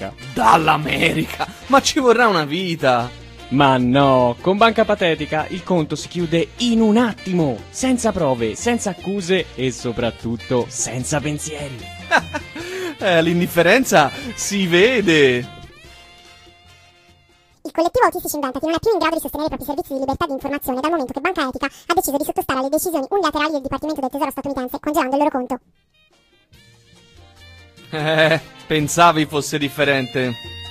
dall'America. Dall'America? Ma ci vorrà una vita! Ma no, con Banca Patetica il conto si chiude in un attimo, senza prove, senza accuse e soprattutto senza pensieri. L'indifferenza si vede! Il collettivo Autistici Inventati non è più in grado di sostenere i propri servizi di libertà di informazione dal momento che Banca Etica ha deciso di sottostare alle decisioni unilaterali del Dipartimento del Tesoro statunitense, congelando il loro conto. Pensavi fosse differente.